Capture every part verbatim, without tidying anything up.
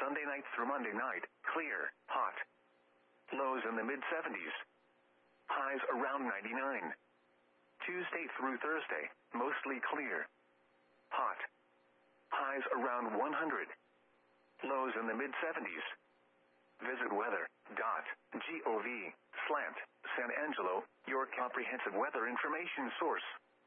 Sunday night through Monday night, clear, hot. Lows in the mid seventies. Highs around ninety-nine. Tuesday through Thursday, mostly clear. Hot. Highs around one hundred. Lows in the mid seventies. Visit weather.gov slant San Angelo, your comprehensive weather information source.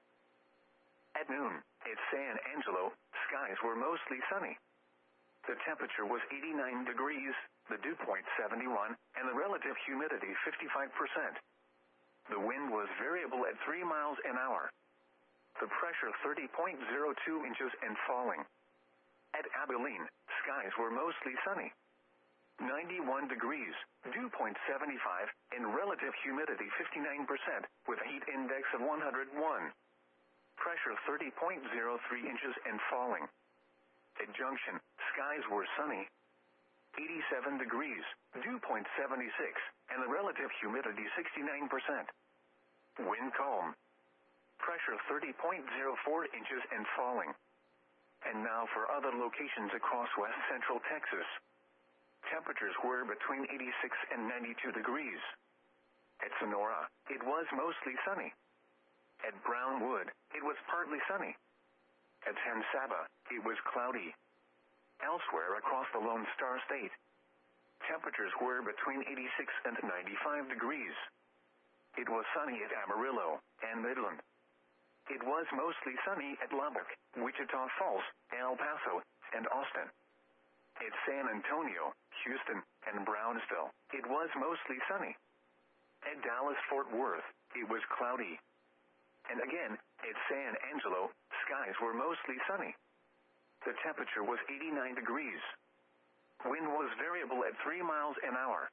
At noon, at San Angelo, skies were mostly sunny. The temperature was eighty-nine degrees, the dew point seventy-one, and the relative humidity fifty-five percent. The wind was variable at three miles an hour. The pressure thirty point zero two inches and falling. At Abilene, skies were mostly sunny. ninety-one degrees, dew point seventy-five, and relative humidity fifty-nine percent, with a heat index of one hundred one. Pressure thirty point zero three inches and falling. At Junction, skies were sunny. eighty-seven degrees, dew point seventy-six, and the relative humidity sixty-nine percent. Wind calm. Pressure thirty point zero four inches and falling. And now for other locations across west central Texas. Temperatures were between eighty-six and ninety-two degrees. At Sonora, it was mostly sunny. At Brownwood, it was partly sunny. At San Saba, it was cloudy. Elsewhere across the Lone Star State, temperatures were between eighty-six and ninety-five degrees. It was sunny at Amarillo and Midland. It was mostly sunny at Lubbock, Wichita Falls, El Paso, and Austin. At San Antonio, Houston, and Brownsville, it was mostly sunny. At Dallas-Fort Worth, it was cloudy. And again, at San Angelo, skies were mostly sunny. The temperature was eighty-nine degrees. Wind was variable at three miles an hour.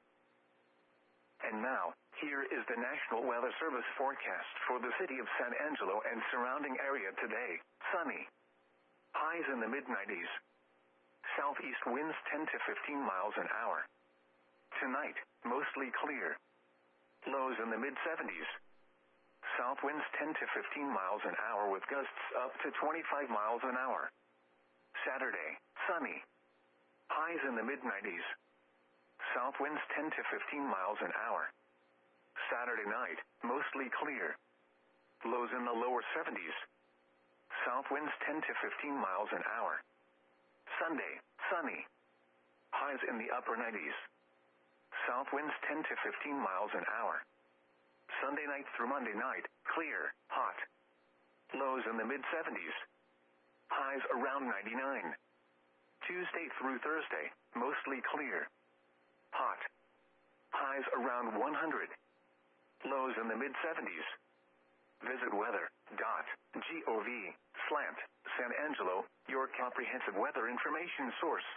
And now, here is the National Weather Service forecast for the city of San Angelo and surrounding area today. Sunny. Highs in the mid nineties. Southeast winds ten to fifteen miles an hour. Tonight, mostly clear. Lows in the mid seventies. South winds ten to fifteen miles an hour with gusts up to twenty-five miles an hour. Saturday, sunny. Highs in the mid nineties. South winds ten to fifteen miles an hour. Saturday night, mostly clear. Lows in the lower seventies. South winds ten to fifteen miles an hour. Sunday, sunny. Highs in the upper nineties. South winds ten to fifteen miles an hour. Sunday night through Monday night, clear, hot. Lows in the mid seventies. Highs around ninety-nine. Tuesday through Thursday, mostly clear. Hot. Highs around one hundred. Lows in the mid seventies. Visit weather.gov slant San Angelo, your comprehensive weather information source.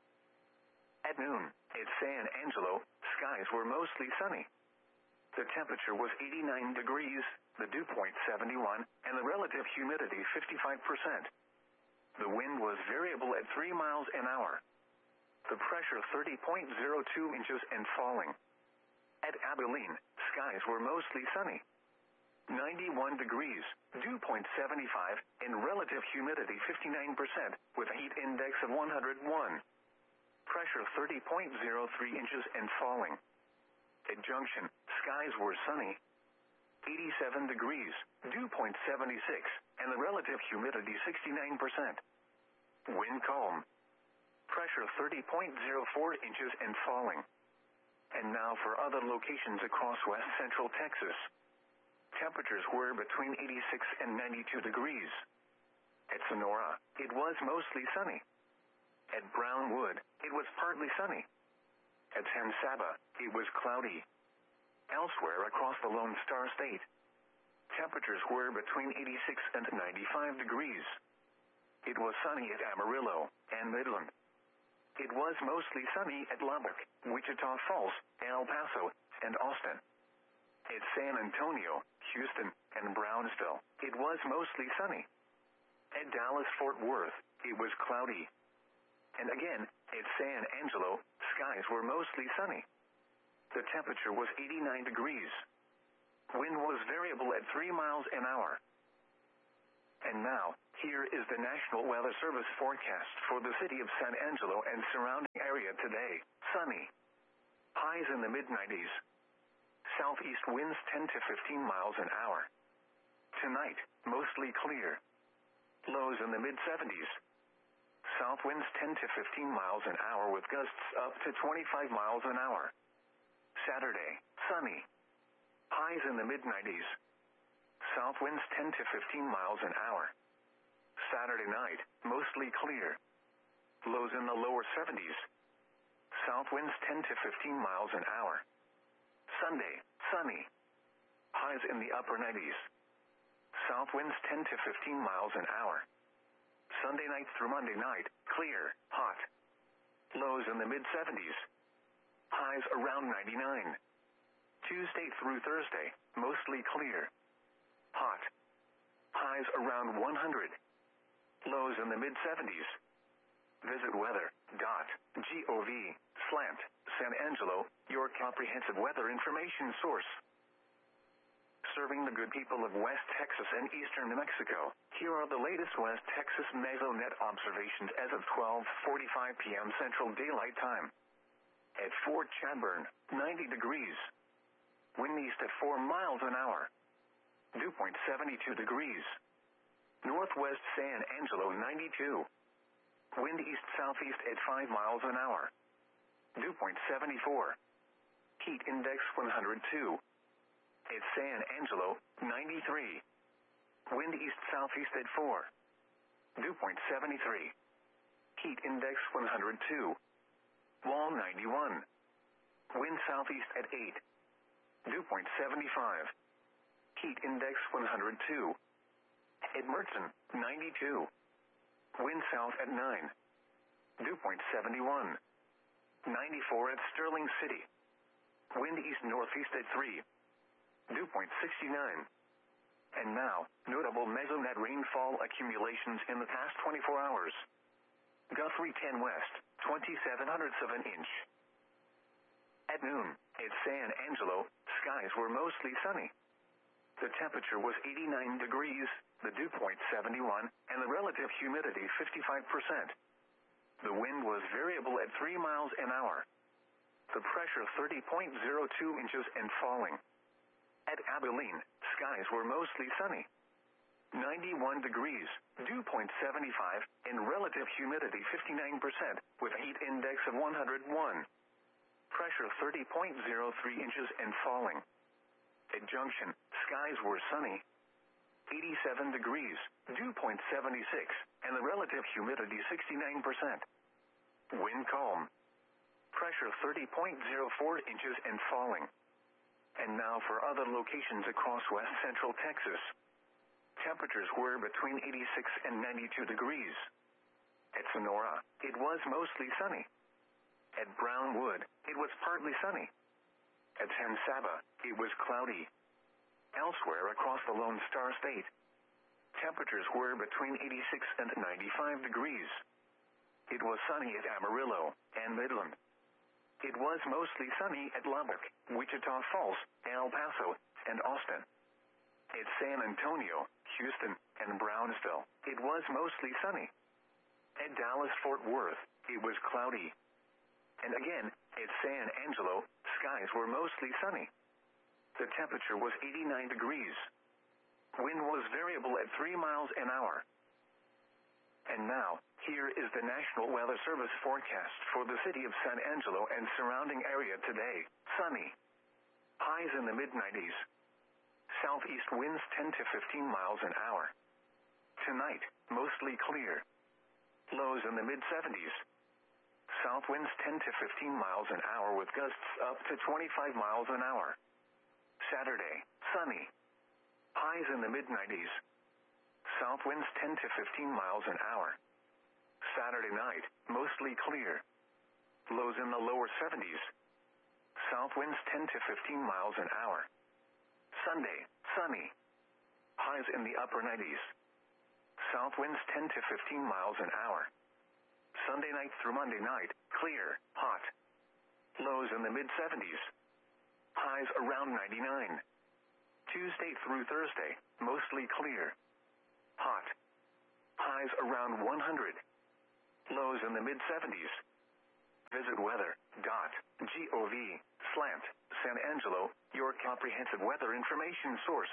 At noon, at San Angelo, skies were mostly sunny. The temperature was eighty-nine degrees, the dew point seventy-one, and the relative humidity fifty-five percent. The wind was variable at three miles an hour. The pressure thirty point zero two inches and falling. At Abilene, skies were mostly sunny. ninety-one degrees, dew point seventy-five, and relative humidity fifty-nine percent, with a heat index of one hundred one. Pressure thirty point zero three inches and falling. At Junction, skies were sunny. eighty-seven degrees, dew point seventy-six, and the relative humidity sixty-nine percent. Wind calm. Pressure thirty point zero four inches and falling. And now for other locations across west central Texas. Temperatures were between eighty-six and ninety-two degrees. At Sonora, it was mostly sunny. At Brownwood, it was partly sunny. At San Saba, it was cloudy. Elsewhere across the Lone Star State, temperatures were between eighty-six and ninety-five degrees. It was sunny at Amarillo and Midland. It was mostly sunny at Lubbock, Wichita Falls, El Paso, and Austin. At San Antonio, Houston, and Brownsville, it was mostly sunny. At Dallas-Fort Worth, it was cloudy. And again, at San Angelo, skies were mostly sunny. The temperature was eighty-nine degrees. Wind was variable at three miles an hour. And now, here is the National Weather Service forecast for the city of San Angelo and surrounding area today. Sunny. Highs in the mid nineties. Southeast winds ten to fifteen miles an hour. Tonight, mostly clear. Lows in the mid seventies. South winds ten to fifteen miles an hour with gusts up to twenty-five miles an hour. Saturday, sunny. Highs in the mid nineties. South winds ten to fifteen miles an hour. Saturday night, mostly clear. Lows in the lower seventies. South winds ten to fifteen miles an hour. Sunday, sunny. Highs in the upper nineties. South winds ten to fifteen miles an hour. Sunday night through Monday night, clear, hot. Lows in the mid seventies. Highs around ninety-nine. Tuesday through Thursday, mostly clear. Hot. Highs around one hundred. Lows in the mid seventies. Visit weather dot gov slant San Angelo, your comprehensive weather information source. Serving the good people of West Texas and eastern New Mexico, here are the latest West Texas mesonet observations as of twelve forty-five p m Central Daylight Time. At Fort Chadbourne, ninety degrees. Wind east at four miles an hour. Dew point seventy-two degrees. Northwest San Angelo, ninety-two. Wind east-southeast at five miles an hour. Dew point seventy-four. Heat index one hundred two. At San Angelo, ninety-three. Wind east-southeast at four. Dew point seventy-three. Heat index one hundred two. Wall ninety-one. Wind southeast at eight. Dew point seventy-five. Heat index one hundred two. At Mertzen, ninety-two. Wind south at nine. Dew point seventy-one. ninety-four at Sterling City. Wind east-northeast at three. Dew point sixty-nine. And now, notable mesonet rainfall accumulations in the past twenty-four hours. Guthrie ten west, twenty-seven hundredths of an inch. At noon, at San Angelo, skies were mostly sunny. The temperature was eighty-nine degrees, the dew point seventy-one, and the relative humidity fifty-five percent. The wind was variable at three miles an hour. The pressure thirty point zero two inches and falling. At Abilene, skies were mostly sunny. ninety-one degrees, dew point seventy-five, and relative humidity fifty-nine percent, with heat index of one hundred one. Pressure thirty point zero three inches and falling. At Junction, skies were sunny. eighty-seven degrees, dew point seventy-six, and the relative humidity sixty-nine percent. Wind calm. Pressure thirty point zero four inches and falling. And now for other locations across west central Texas. Temperatures were between eighty-six and ninety-two degrees. At Sonora, it was mostly sunny. At Brownwood, it was partly sunny. At San Saba, it was cloudy. Elsewhere across the Lone Star State, temperatures were between eighty-six and ninety-five degrees. It was sunny at Amarillo and Midland. It was mostly sunny at Lubbock, Wichita Falls, El Paso, and Austin. At San Antonio, Houston, and Brownsville, it was mostly sunny. At Dallas-Fort Worth, it was cloudy. And again, at San Angelo, skies were mostly sunny. The temperature was eighty-nine degrees. Wind was variable at three miles an hour. And now, here is the National Weather Service forecast for the city of San Angelo and surrounding area today. Sunny. Highs in the mid nineties. Southeast winds ten to fifteen miles an hour. Tonight, mostly clear. Lows in the mid seventies. South winds ten to fifteen miles an hour with gusts up to twenty-five miles an hour. Saturday, sunny. Highs in the mid nineties. South winds ten to fifteen miles an hour. Saturday night, mostly clear. Lows in the lower seventies. South winds ten to fifteen miles an hour. Sunday, sunny. Highs in the upper nineties. South winds ten to fifteen miles an hour. Sunday night through Monday night, clear, hot. Lows in the mid seventies. Highs around ninety-nine. Tuesday through Thursday, mostly clear. Hot. Highs around one hundred. Lows in the mid seventies. Visit weather.gov slant San Angelo, your comprehensive weather information source.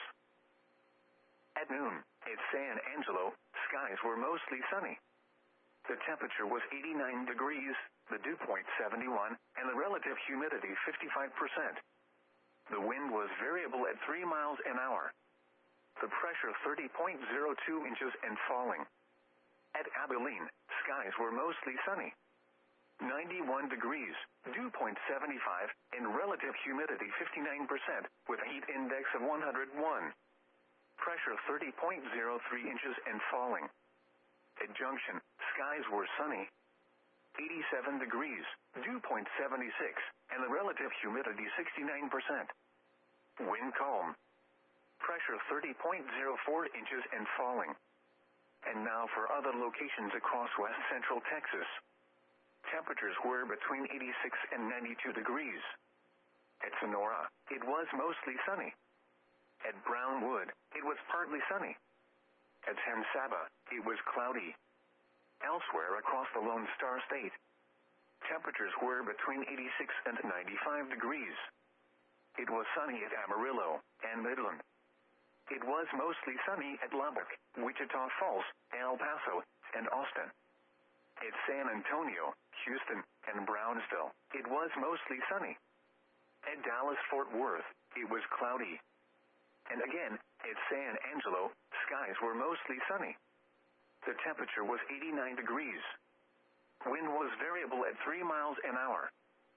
At noon, at San Angelo, skies were mostly sunny. The temperature was eighty-nine degrees, the dew point seventy-one, and the relative humidity fifty-five percent. The wind was variable at three miles an hour. The pressure thirty point zero two inches and falling. At Abilene, skies were mostly sunny. ninety-one degrees, dew point seventy-five, and relative humidity fifty-nine percent, with a heat index of one hundred one. Pressure thirty point zero three inches and falling. At Junction, skies were sunny. eighty-seven degrees, dew point seventy-six, and the relative humidity sixty-nine percent. Wind calm. Pressure thirty point zero four inches and falling. And now for other locations across west central Texas. Temperatures were between eighty-six and ninety-two degrees. At Sonora, it was mostly sunny. At Brownwood, it was partly sunny. At San Saba, it was cloudy. Elsewhere across the Lone Star State, temperatures were between eighty-six and ninety-five degrees. It was sunny at Amarillo and Midland. It was mostly sunny at Lubbock, Wichita Falls, El Paso, and Austin. At San Antonio, Houston, and Brownsville, it was mostly sunny. At Dallas-Fort Worth, it was cloudy. And again, at San Angelo, skies were mostly sunny. The temperature was eighty-nine degrees. Wind was variable at three miles an hour.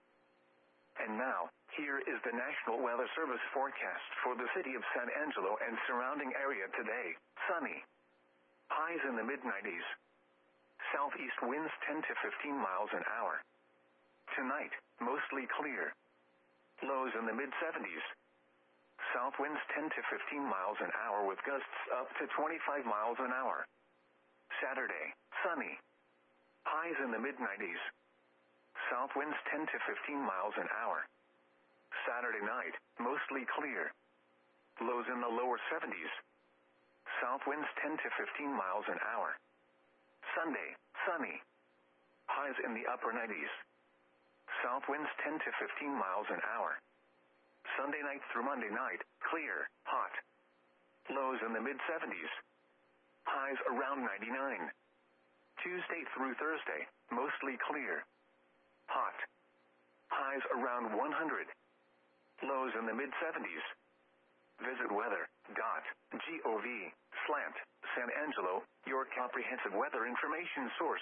And now, here is the National Weather Service forecast for the city of San Angelo and surrounding area today. Sunny. Highs in the mid nineties. Southeast winds ten to fifteen miles an hour. Tonight, mostly clear. Lows in the mid seventies. South winds ten to fifteen miles an hour with gusts up to twenty-five miles an hour. Saturday, sunny. Highs in the mid nineties. South winds ten to fifteen miles an hour. Saturday night, mostly clear. Lows in the lower seventies. South winds ten to fifteen miles an hour. Sunday, sunny. Highs in the upper nineties. South winds ten to fifteen miles an hour. Sunday night through Monday night, clear, hot. Lows in the mid seventies. Highs around ninety-nine. Tuesday through Thursday, mostly clear. Hot. Highs around one hundred. Lows in the mid seventies. Visit weather.gov slant San Angelo, your comprehensive weather information source.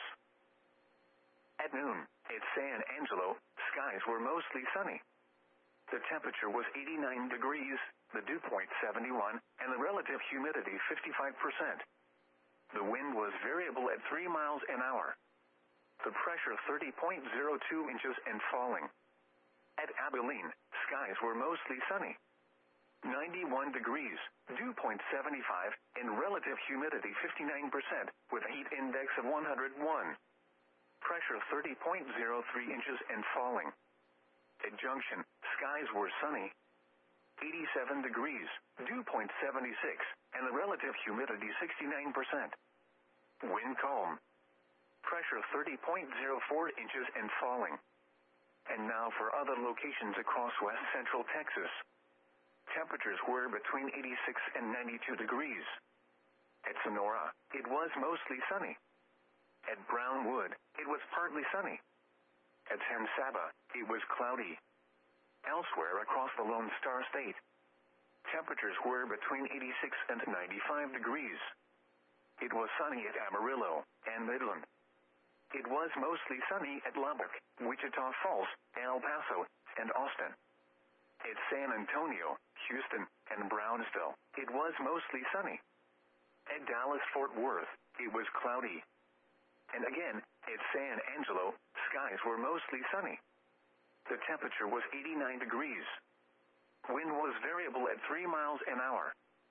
At noon, at San Angelo, skies were mostly sunny. The temperature was eighty-nine degrees, the dew point seventy-one, and the relative humidity fifty-five percent. The wind was variable at three miles an hour. The pressure thirty point zero two inches and falling. At Abilene, skies were mostly sunny. ninety-one degrees, dew point seventy-five, and relative humidity fifty-nine percent, with a heat index of one hundred one. Pressure thirty point zero three inches and falling. At Junction, skies were sunny. eighty-seven degrees, dew point seventy-six, and the relative humidity sixty-nine percent. Wind calm. Pressure thirty point zero four inches and falling. And now for other locations across west central Texas. Temperatures were between eighty-six and ninety-two degrees. At Sonora, it was mostly sunny. At Brownwood, it was partly sunny. At San Saba, it was cloudy. Elsewhere across the Lone Star State, temperatures were between eighty-six and ninety-five degrees. It was sunny at Amarillo and Midland. It was mostly sunny at Lubbock, Wichita Falls, El Paso, and Austin. At San Antonio, Houston, and Brownsville, it was mostly sunny. At Dallas-Fort Worth, it was cloudy. And again, at San Angelo, skies were mostly sunny. The temperature was eighty-nine degrees. Wind was variable at three miles an hour.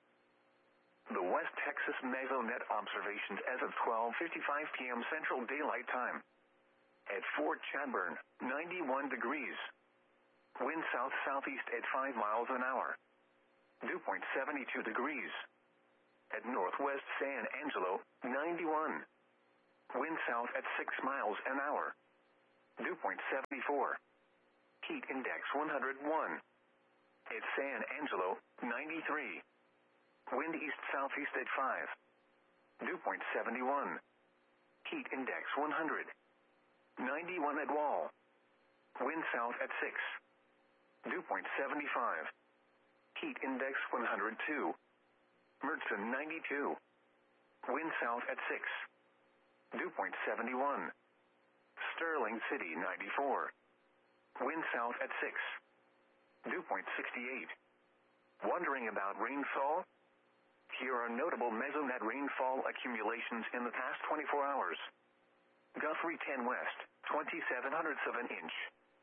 The West Texas Mesonet observations as of twelve fifty-five p.m. Central Daylight Time. At Fort Chadbourne, ninety-one degrees. Wind south-southeast at five miles an hour. Dew point seventy-two degrees. At Northwest San Angelo, ninety-one. Wind south at six miles an hour. Dew point seventy-four. Heat index one hundred one. At San Angelo, ninety-three. Wind east-southeast at five. Dew point seventy-one. Heat index one hundred. ninety-one at Wall. Wind south at six. Dew point seventy-five. Heat index one hundred two. Mertzen ninety-two. Wind south at six. Dew point seventy-one. Sterling City ninety-four. Wind south at six. Dew point sixty-eight. Wondering about rainfall? Here are notable mesonet rainfall accumulations in the past twenty-four hours. Guthrie ten west, twenty-seven hundredths of an inch.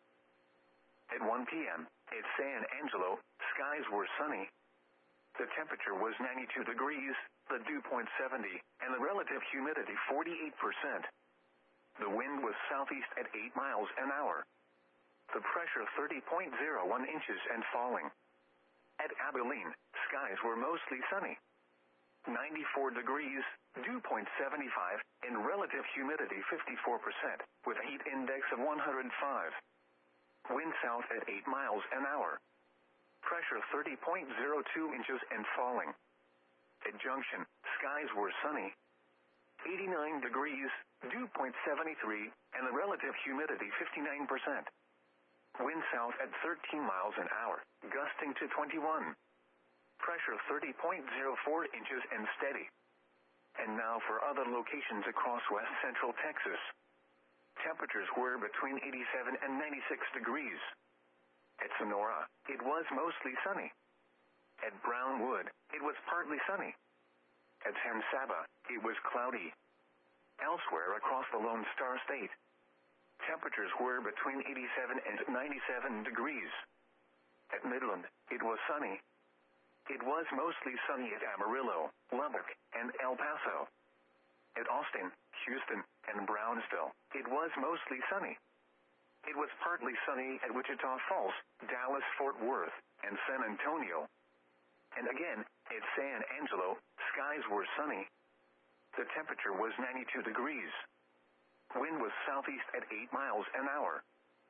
At one p.m., at San Angelo, skies were sunny. The temperature was ninety-two degrees, the dew point seventy, and the relative humidity forty-eight percent. The wind was southeast at eight miles an hour. The pressure thirty point zero one inches and falling. At Abilene, skies were mostly sunny. ninety-four degrees, dew point seventy-five, and relative humidity fifty-four percent, with a heat index of one hundred five. Wind south at eight miles an hour. Pressure thirty point zero two inches and falling. At Junction, skies were sunny. eighty-nine degrees, dew point seventy-three, and the relative humidity fifty-nine percent. Wind south at thirteen miles an hour, gusting to twenty-one. Pressure thirty point zero four inches and steady. And now for other locations across west central Texas. Temperatures were between eighty-seven and ninety-six degrees. At Sonora, it was mostly sunny. At Brownwood, it was partly sunny. At San Saba, it was cloudy. Elsewhere across the Lone Star State, temperatures were between eighty-seven and ninety-seven degrees. At Midland, it was sunny. It was mostly sunny at Amarillo, Lubbock, and El Paso. At Austin, Houston, and Brownsville, it was mostly sunny. It was partly sunny at Wichita Falls, Dallas, Fort Worth, and San Antonio. And again, at San Angelo, skies were sunny. The temperature was ninety-two degrees. Wind was southeast at eight miles an hour.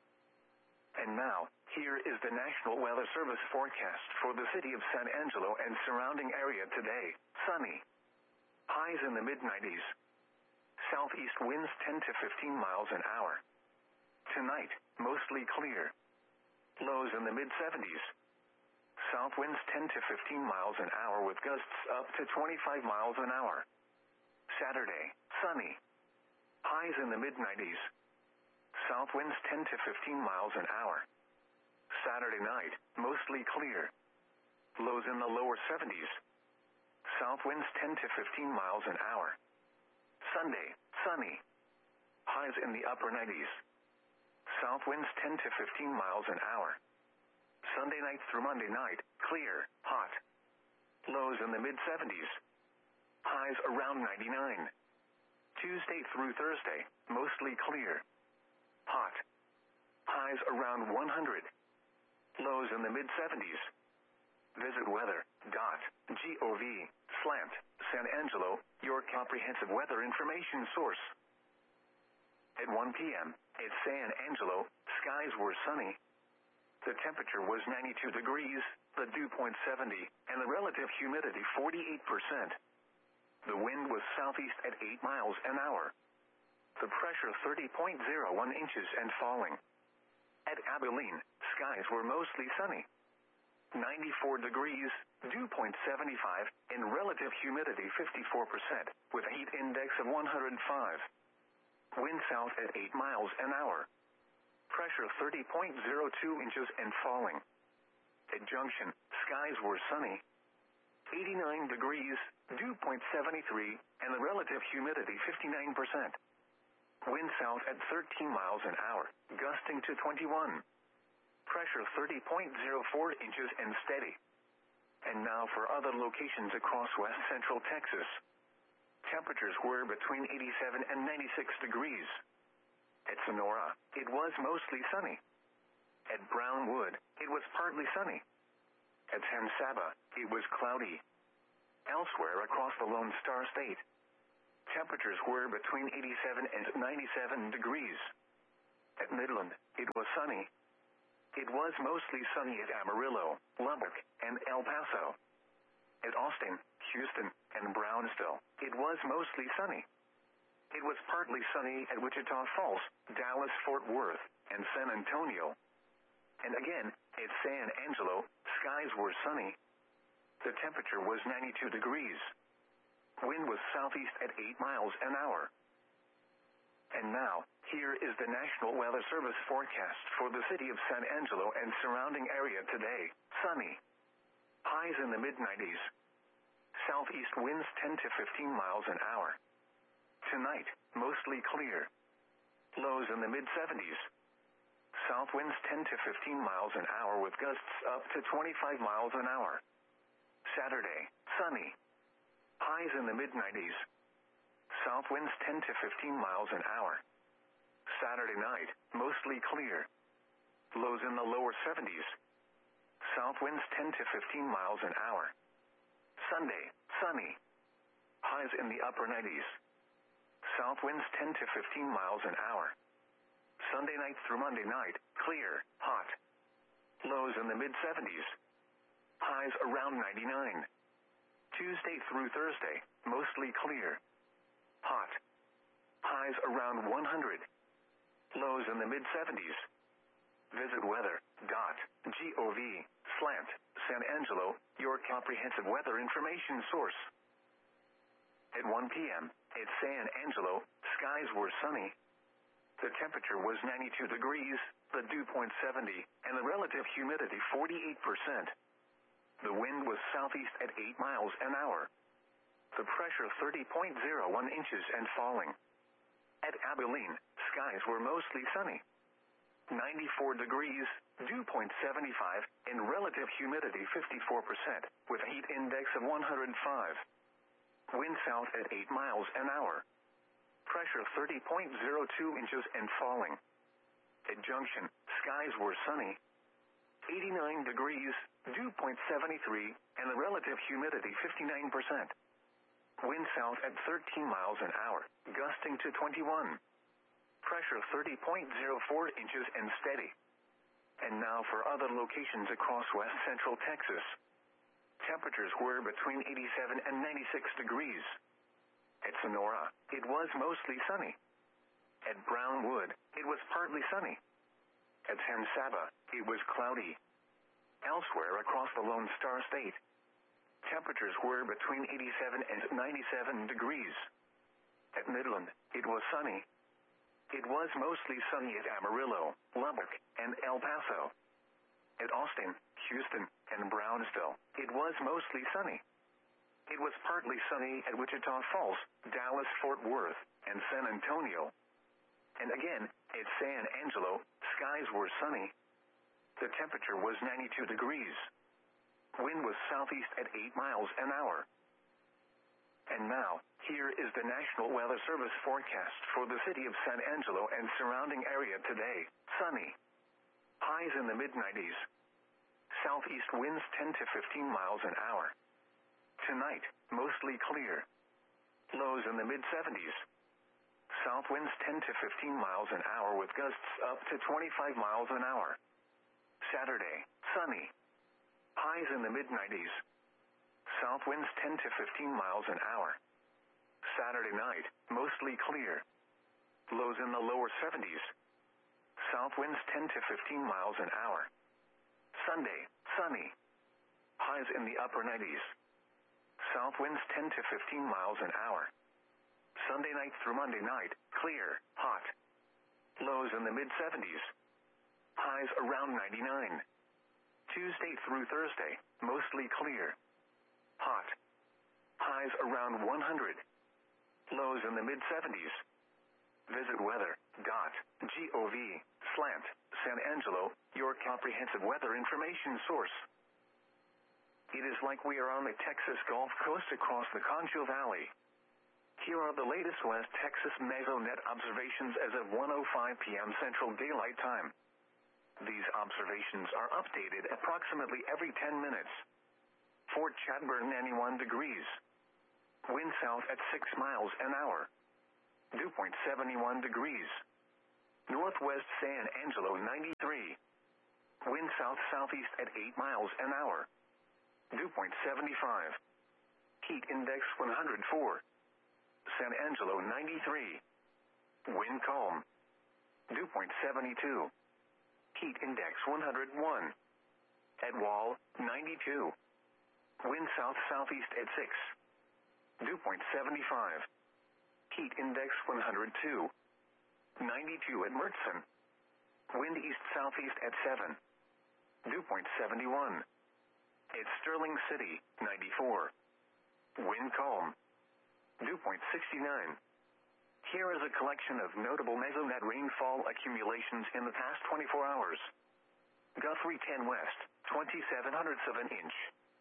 And now, here is the National Weather Service forecast for the city of San Angelo and surrounding area today. Sunny. Highs in the mid nineties. Southeast winds ten to fifteen miles an hour. Tonight, mostly clear. Lows in the mid seventies. South winds ten to fifteen miles an hour with gusts up to twenty-five miles an hour. Saturday, sunny. Highs in the mid nineties. South winds ten to fifteen miles an hour. Saturday night, mostly clear. Lows in the lower seventies. South winds ten to fifteen miles an hour. Sunday, sunny. Highs in the upper nineties. South winds ten to fifteen miles an hour. Sunday night through Monday night, clear, hot. Lows in the mid seventies. Highs around ninety-nine. Tuesday through Thursday, mostly clear. Hot. Highs around one hundred. Lows in the mid seventies. Visit weather dot gov slant San Angelo, your comprehensive weather information source. At one p.m., at San Angelo, skies were sunny. The temperature was ninety-two degrees, the dew point seventy, and the relative humidity forty-eight percent. The wind was southeast at eight miles an hour. The pressure thirty point zero one inches and falling. At Abilene, skies were mostly sunny. ninety-four degrees, dew point seventy-five, and relative humidity fifty-four percent, with a heat index of one hundred five. Wind south at eight miles an hour. Pressure thirty point zero two inches and falling. At Junction, skies were sunny. eighty-nine degrees, dew point seventy-three, and the relative humidity fifty-nine percent. Wind south at thirteen miles an hour, gusting to twenty-one. Pressure thirty point zero four inches and steady. And now for other locations across west central Texas. Temperatures were between eighty-seven and ninety-six degrees. At Sonora, it was mostly sunny. At Brownwood, it was partly sunny. At San Saba, it was cloudy. Elsewhere across the Lone Star State, temperatures were between eighty-seven and ninety-seven degrees. At Midland, it was sunny. It was mostly sunny at Amarillo, Lubbock, and El Paso. At Austin, Houston, and Brownsville, it was mostly sunny. It was partly sunny at Wichita Falls, Dallas, Fort Worth, and San Antonio. And again, at San Angelo, skies were sunny. The temperature was ninety-two degrees. Wind was southeast at eight miles an hour. And now, here is the National Weather Service forecast for the city of San Angelo and surrounding area today. Sunny. Highs in the mid nineties. Southeast winds ten to fifteen miles an hour. Tonight, mostly clear. Lows in the mid seventies. South winds ten to fifteen miles an hour with gusts up to twenty-five miles an hour. Saturday, sunny. Highs in the mid nineties. South winds ten to fifteen miles an hour. Saturday night, mostly clear. Lows in the lower seventies. South winds ten to fifteen miles an hour. Sunday, sunny. Highs in the upper nineties. South winds ten to fifteen miles an hour. Sunday night through Monday night, clear, hot. Lows in the mid seventies. Highs around ninety-nine. Tuesday through Thursday, mostly clear. Hot. Highs around one hundred. Lows in the mid seventies. Visit weather dot gov slant San Angelo, your comprehensive weather information source. At one p.m., at San Angelo, skies were sunny. The temperature was ninety-two degrees, the dew point seventy, and the relative humidity forty-eight percent. The wind was southeast at eight miles an hour. The pressure thirty point zero one inches and falling. At Abilene, skies were mostly sunny. ninety-four degrees, dew point seventy-five, and relative humidity fifty-four percent, with a heat index of one hundred five. Wind south at eight miles an hour. Pressure thirty point zero two inches and falling. At Junction, skies were sunny. eighty-nine degrees, dew point seventy-three, and the relative humidity fifty-nine percent. Wind south at thirteen miles an hour, gusting to twenty-one. Pressure thirty point zero four inches and steady. And now for other locations across west central Texas. Temperatures were between eighty-seven and ninety-six degrees. At Sonora, it was mostly sunny. At Brownwood, it was partly sunny. At San Saba, it was cloudy. Elsewhere across the Lone Star State, temperatures were between eighty-seven and ninety-seven degrees. At Midland, it was sunny. It was mostly sunny at Amarillo, Lubbock, and El Paso. At Austin, Houston, and Brownsville, it was mostly sunny. It was partly sunny at Wichita Falls, Dallas, Fort Worth, and San Antonio. And again, at San Angelo, skies were sunny. The temperature was ninety-two degrees. Wind was southeast at eight miles an hour. And now, here is the National Weather Service forecast for the city of San Angelo and surrounding area today. Sunny. Highs in the mid nineties. Southeast winds ten to fifteen miles an hour. Tonight, mostly clear. Lows in the mid seventies. South winds ten to fifteen miles an hour with gusts up to twenty-five miles an hour. Saturday, sunny. Highs in the mid nineties. South winds ten to fifteen miles an hour. Saturday night, mostly clear. Lows in the lower seventies. South winds ten to fifteen miles an hour. Sunday, sunny. Highs in the upper nineties. South winds ten to fifteen miles an hour. Sunday night through Monday night, clear, hot. Lows in the mid seventies. Highs around ninety-nine. Tuesday through Thursday, mostly clear. Hot. Highs around one hundred. Lows in the mid seventies. Visit weather dot gov slant San Angelo, your comprehensive weather information source. It is like we are on the Texas Gulf Coast across the Concho Valley. Here are the latest West Texas Mesonet observations as of one oh five p.m. Central Daylight Time. These observations are updated approximately every ten minutes. Fort Chadbourne ninety-one degrees. Wind south at six miles an hour. Dew point seventy-one degrees. Northwest San Angelo ninety-three. Wind south-southeast at eight miles an hour. Dew point seventy-five. Heat index one hundred four. San Angelo ninety-three. Wind calm. Dew point seventy-two. Heat index one hundred one. Etwall, ninety-two. Wind south-southeast at six. Dew point seventy-five. Heat index one hundred two. ninety-two at Murchison. Wind east-southeast at seven. Dew point seventy-one. At Sterling City, ninety-four. Wind calm. Dew point sixty-nine. Here is a collection of notable mesonet rainfall accumulations in the past twenty-four hours. Guthrie ten West, twenty-seven hundredths of an inch.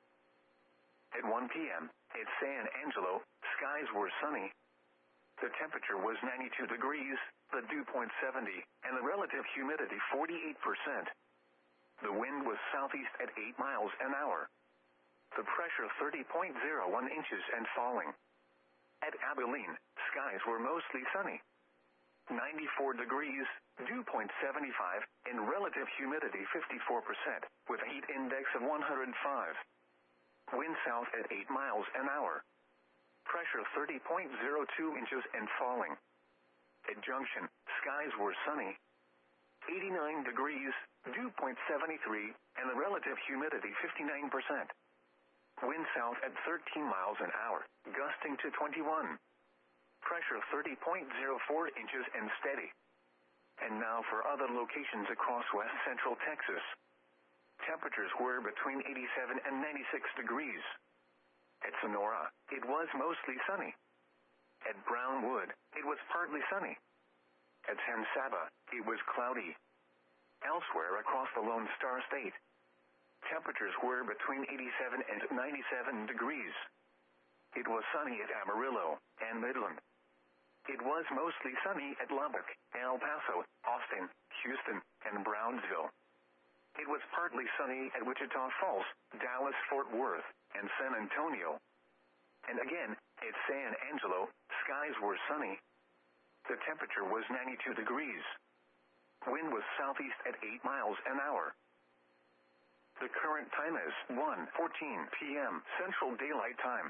At one p.m., at San Angelo, skies were sunny. The temperature was ninety-two degrees, the dew point seventy, and the relative humidity forty-eight percent. The wind was southeast at eight miles an hour. The pressure thirty point zero one inches and falling. At Abilene, skies were mostly sunny. ninety-four degrees, dew point seventy-five, and relative humidity fifty-four percent, with a heat index of one hundred five. Wind south at eight miles an hour. Pressure thirty point zero two inches and falling. At Junction, skies were sunny. eighty-nine degrees, dew point seventy-three, and the relative humidity fifty-nine percent. Wind south at thirteen miles an hour, gusting to twenty-one. Pressure thirty point zero four inches and steady. And now for other locations across west central Texas. Temperatures were between eighty-seven and ninety-six degrees. At Sonora, it was mostly sunny. At Brownwood, it was partly sunny. At San Saba, it was cloudy. Elsewhere across the Lone Star State, temperatures were between eighty-seven and ninety-seven degrees. It was sunny at Amarillo and Midland. It was mostly sunny at Lubbock, El Paso, Austin, Houston, and Brownsville. It was partly sunny at Wichita Falls, Dallas, Fort Worth, and San Antonio. And again, at San Angelo, skies were sunny. The temperature was ninety-two degrees. Wind was southeast at eight miles an hour. The current time is one fourteen p.m. Central Daylight Time.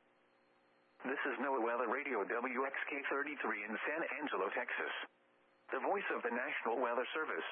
This is NOAA Weather Radio W X K thirty-three in San Angelo, Texas. The voice of the National Weather Service.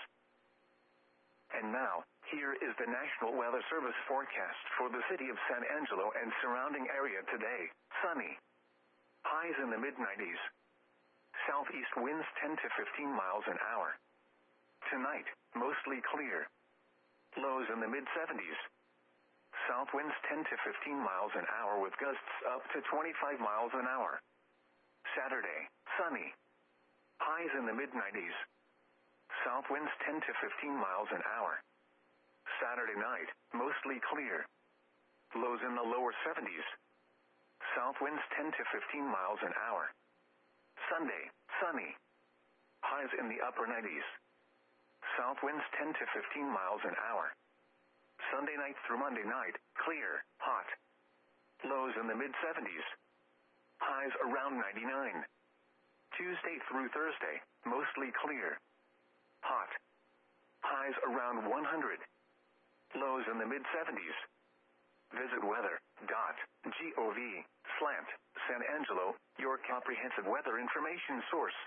And now, here is the National Weather Service forecast for the city of San Angelo and surrounding area today. Sunny. Highs in the mid nineties. Southeast winds ten to fifteen miles an hour. Tonight, mostly clear. Lows in the mid seventies. South winds ten to fifteen miles an hour with gusts up to twenty-five miles an hour. Saturday, sunny. Highs in the mid nineties. South winds ten to fifteen miles an hour. Saturday night, mostly clear. Lows in the lower seventies. South winds ten to fifteen miles an hour. Sunday, sunny. Highs in the upper nineties. South winds ten to fifteen miles an hour. Sunday night through Monday night, clear, hot. Lows in the mid seventies. Highs around ninety-nine. Tuesday through Thursday, mostly clear. Hot. Highs around one hundred. Lows in the mid seventies. Visit weather dot gov slant San Angelo, your comprehensive weather information source.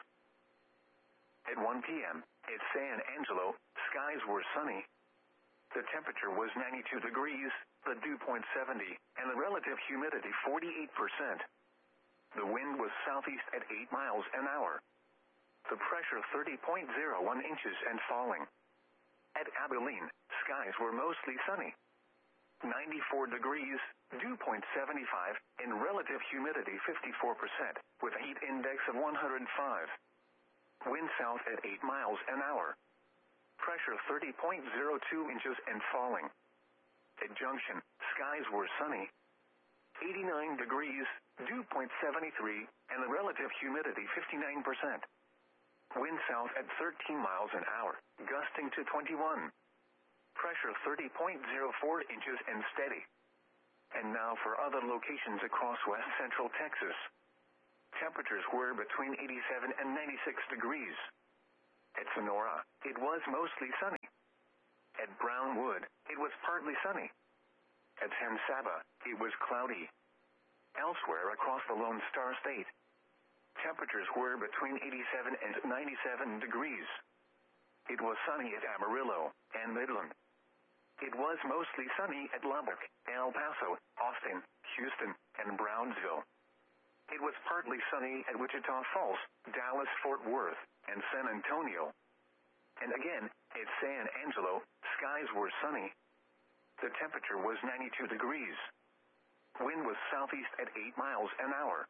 At one p.m., at San Angelo, skies were sunny. The temperature was ninety-two degrees, the dew point seventy, and the relative humidity forty-eight percent. The wind was southeast at eight miles an hour. The pressure thirty point zero one inches and falling. At Abilene, skies were mostly sunny. ninety-four degrees, dew point seventy-five, and relative humidity fifty-four percent, with a heat index of one hundred five. Wind south at eight miles an hour. Pressure thirty point zero two inches and falling. At Junction, skies were sunny. eighty-nine degrees, dew point seventy-three, and the relative humidity fifty-nine percent. Wind south at thirteen miles an hour, gusting to twenty-one. Pressure thirty point zero four inches and steady. And now for other locations across west central Texas. Temperatures were between eighty-seven and ninety-six degrees. At Sonora, it was mostly sunny. At Brownwood, it was partly sunny. At San Saba, it was cloudy. Elsewhere across the Lone Star State, temperatures were between eighty-seven and ninety-seven degrees. It was sunny at Amarillo and Midland. It was mostly sunny at Lubbock, El Paso, Austin, Houston, and Brownsville. It was partly sunny at Wichita Falls, Dallas, Fort Worth, and San Antonio. And again, at San Angelo, skies were sunny. The temperature was ninety-two degrees. Wind was southeast at eight miles an hour.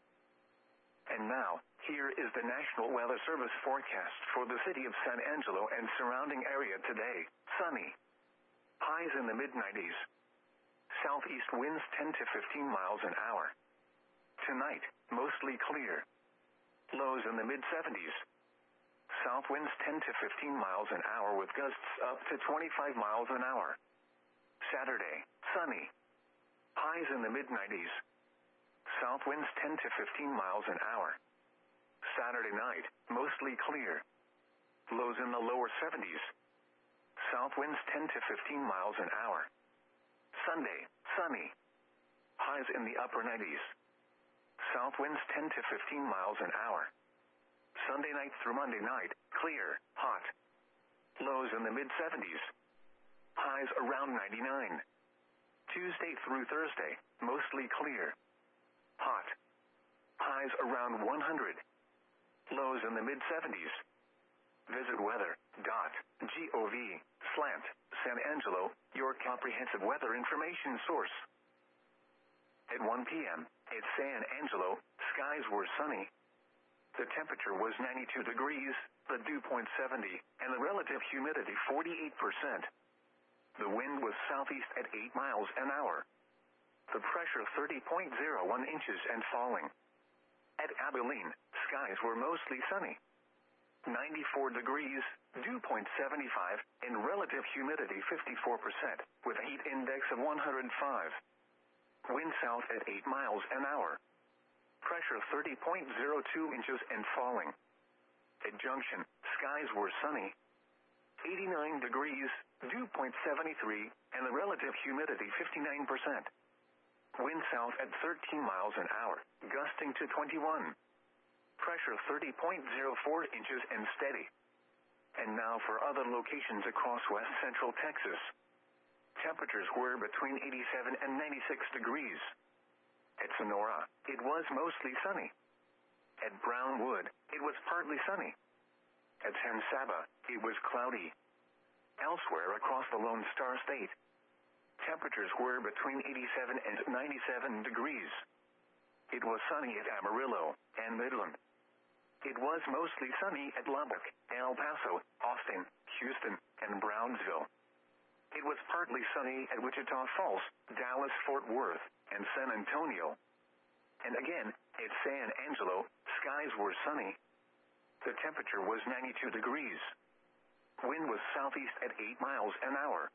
And now, here is the National Weather Service forecast for the city of San Angelo and surrounding area today. Sunny. Highs in the mid nineties. Southeast winds ten to fifteen miles an hour. Tonight, mostly clear. Lows in the mid seventies. South winds ten to fifteen miles an hour with gusts up to twenty-five miles an hour. Saturday, sunny. Highs in the mid nineties. South winds ten to fifteen miles an hour. Saturday night, mostly clear. Lows in the lower seventies. South winds ten to fifteen miles an hour. Sunday, sunny. Highs in the upper nineties. South winds ten to fifteen miles an hour. Sunday night through Monday night, clear, hot. Lows in the mid seventies. Highs around ninety-nine. Tuesday through Thursday, mostly clear. Hot. Highs around one hundred. Lows in the mid seventies. Visit weather dot gov slant San Angelo, your comprehensive weather information source. At one p.m., at San Angelo, skies were sunny. The temperature was ninety-two degrees, the dew point seventy, and the relative humidity forty-eight percent. The wind was southeast at eight miles an hour. The pressure thirty point zero one inches and falling. At Abilene, skies were mostly sunny. ninety-four degrees, dew point seventy-five, and relative humidity fifty-four percent, with a heat index of one hundred five. Wind south at eight miles an hour. Pressure thirty point zero two inches and falling. At Junction, skies were sunny. eighty-nine degrees, dew point seventy-three, and the relative humidity fifty-nine percent. Wind south at thirteen miles an hour, gusting to twenty-one. Pressure thirty point zero four inches and steady. And now for other locations across west central Texas. Temperatures were between eighty-seven and ninety-six degrees. At Sonora, it was mostly sunny. At Brownwood, it was partly sunny. At San Saba, it was cloudy. Elsewhere across the Lone Star State, temperatures were between eighty-seven and ninety-seven degrees. It was sunny at Amarillo and Midland. It was mostly sunny at Lubbock, El Paso, Austin, Houston, and Brownsville. It was partly sunny at Wichita Falls, Dallas, Fort Worth, and San Antonio. And again, at San Angelo, skies were sunny. The temperature was ninety-two degrees. Wind was southeast at eight miles an hour.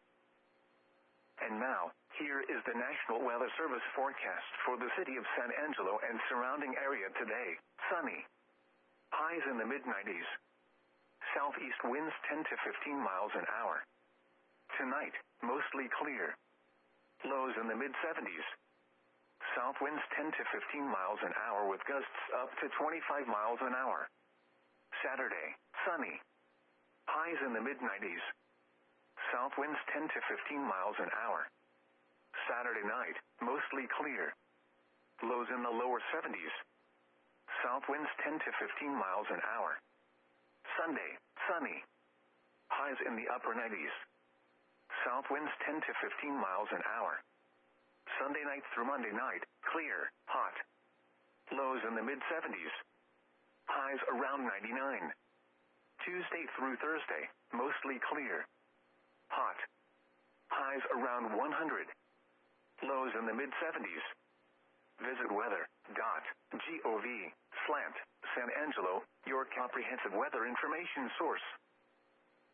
And now, here is the National Weather Service forecast for the city of San Angelo and surrounding area today. Sunny. Highs in the mid nineties. Southeast winds ten to fifteen miles an hour. Tonight, mostly clear. Lows in the mid seventies. South winds ten to fifteen miles an hour with gusts up to twenty-five miles an hour. Saturday, sunny. Highs in the mid nineties. South winds ten to fifteen miles an hour. Saturday night, mostly clear. Lows in the lower seventies. South winds ten to fifteen miles an hour. Sunday, sunny. Highs in the upper nineties. South winds ten to fifteen miles an hour. Sunday night through Monday night, clear, hot. Lows in the mid seventies. Highs around ninety-nine. Tuesday through Thursday, mostly clear. Hot. Highs around one hundred. Lows in the mid seventies. Visit weather dot gov slant San Angelo, your comprehensive weather information source.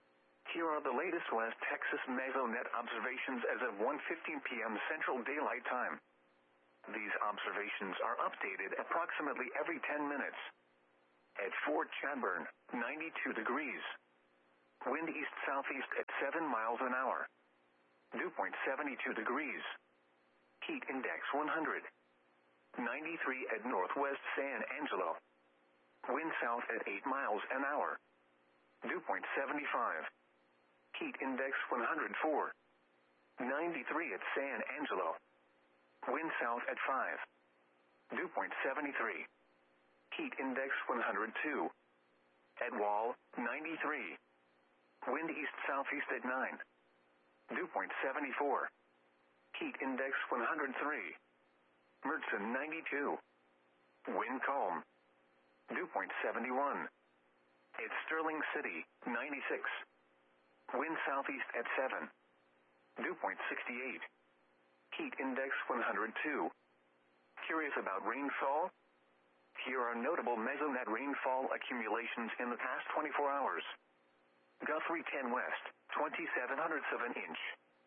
Here are the latest West Texas Mesonet observations as of one fifteen p m Central Daylight Time. These observations are updated approximately every ten minutes. At Fort Chadbourne, ninety-two degrees. Wind east-southeast at seven miles an hour. Dew point seventy-two degrees. Heat index one hundred. ninety-three at Northwest San Angelo. Wind south at eight miles an hour. Dew point seventy-five. Heat index one hundred four. ninety-three at San Angelo. Wind south at five. Dew point seventy-three. Heat index one hundred two. At Wall, ninety-three. Wind east-southeast at nine. Dew point seventy-four. Heat index one hundred three. Mertzen, ninety-two. Wind calm. Dew point seventy-one. At Sterling City, ninety-six. Wind southeast at seven. Dew point sixty-eight. Heat index one hundred two. Curious about rainfall? Here are notable Mesonet rainfall accumulations in the past twenty-four hours. Guthrie ten West, twenty-seven hundredths of an inch.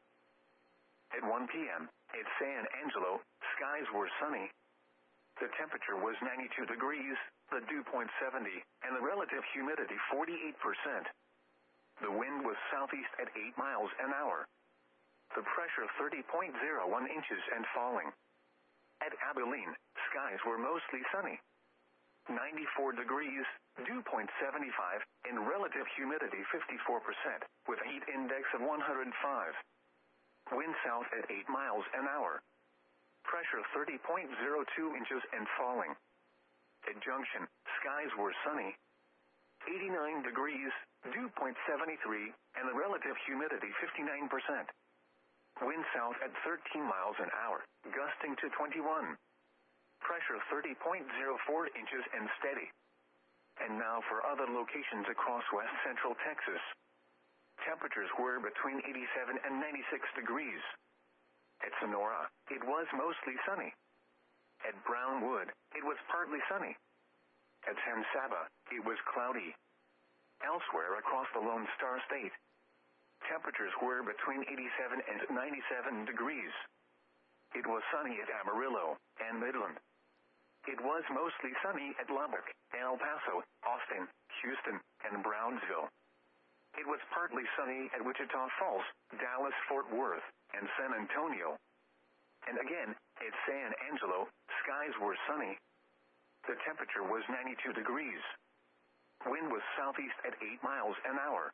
At one p m, at San Angelo, skies were sunny. The temperature was ninety-two degrees, the dew point seventy, and the relative humidity forty-eight percent. The wind was southeast at eight miles an hour. The pressure thirty point zero one inches and falling. At Abilene, skies were mostly sunny. ninety-four degrees, dew point seventy-five, and relative humidity fifty-four percent, with a heat index of one hundred five. Wind south at eight miles an hour. Pressure thirty point zero two inches and falling. At Junction, skies were sunny. eighty-nine degrees, dew point seventy-three, and the relative humidity fifty-nine percent. Wind south at thirteen miles an hour, gusting to twenty-one. Pressure thirty point zero four inches and steady. And now for other locations across west central Texas. Temperatures were between eighty-seven and ninety-six degrees. At Sonora, it was mostly sunny. At Brownwood, it was partly sunny. At San Saba, it was cloudy. Elsewhere across the Lone Star State, temperatures were between eighty-seven and ninety-seven degrees. It was sunny at Amarillo and Midland. It was mostly sunny at Lubbock, El Paso, Austin, Houston, and Brownsville. It was partly sunny at Wichita Falls, Dallas, Fort Worth, and San Antonio. And again, at San Angelo, skies were sunny. The temperature was ninety-two degrees. Wind was southeast at eight miles an hour.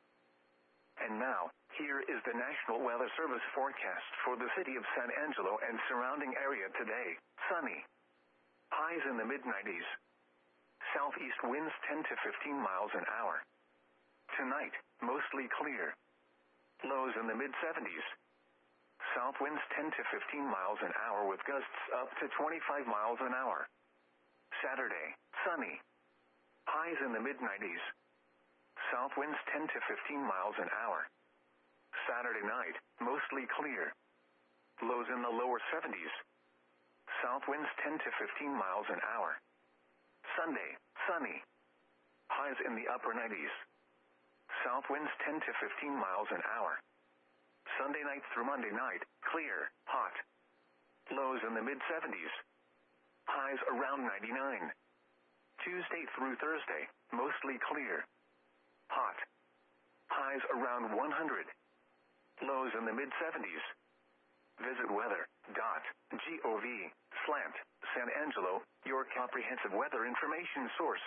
And now, here is the National Weather Service forecast for the city of San Angelo and surrounding area today. Sunny. Highs in the mid nineties. Southeast winds ten to fifteen miles an hour. Tonight, mostly clear. Lows in the mid seventies. South winds ten to fifteen miles an hour with gusts up to twenty-five miles an hour. Saturday, sunny. Highs in the mid nineties. South winds ten to fifteen miles an hour. Saturday night, mostly clear. Lows in the lower seventies. South winds ten to fifteen miles an hour. Sunday, sunny. Highs in the upper nineties. South winds ten to fifteen miles an hour. Sunday night through Monday night, clear, hot. Lows in the mid seventies. Highs around ninety-nine. Tuesday through Thursday, mostly clear. Hot. Highs around one hundred. Lows in the mid seventies. Visit weather dot gov slant San Angelo, your comprehensive weather information source.